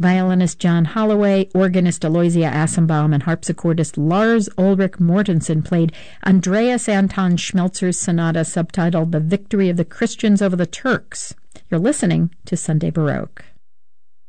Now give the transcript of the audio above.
violinist John Holloway, organist Aloysia Assenbaum, and harpsichordist Lars Ulrich Mortensen played Andreas Anton Schmelzer's sonata subtitled The Victory of the Christians Over the Turks. You're listening to Sunday Baroque.